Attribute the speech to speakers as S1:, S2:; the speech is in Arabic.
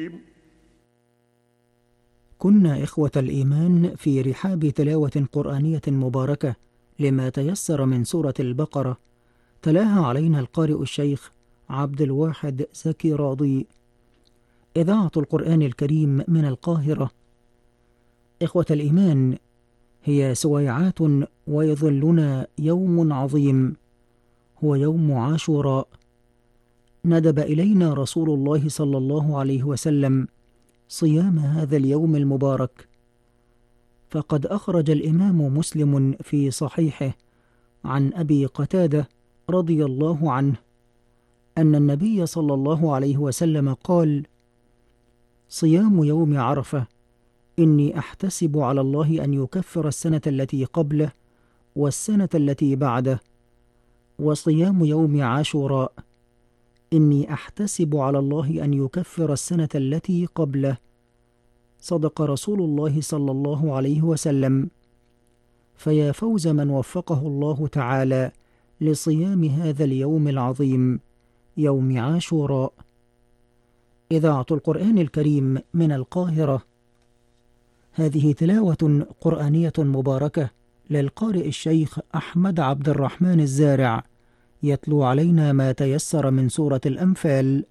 S1: كنا إخوة الإيمان في رحاب تلاوة قرآنية مباركة لما تيسر من سورة البقرة، تلاها علينا القارئ الشيخ عبد الواحد زكي راضي. إذاعة القرآن الكريم من القاهرة. إخوة الإيمان، هي سويعات ويظلنا يوم عظيم، هو يوم عاشوراء. ندب إلينا رسول الله صلى الله عليه وسلم صيام هذا اليوم المبارك، فقد أخرج الإمام مسلم في صحيحه عن أبي قتادة رضي الله عنه أن النبي صلى الله عليه وسلم قال: صيام يوم عرفة إني أحتسب على الله أن يكفر السنة التي قبله والسنة التي بعده، وصيام يوم عاشوراء إني أحتسب على الله أن يكفر السنة التي قبله. صدق رسول الله صلى الله عليه وسلم. فيا فوز من وفقه الله تعالى لصيام هذا اليوم العظيم، يوم عاشوراء. إذاعة القرآن الكريم من القاهرة. هذه تلاوة قرآنية مباركة للقارئ الشيخ أحمد عبد الرحمن الزارع، يتلو علينا ما تيسر من سورة الأنفال.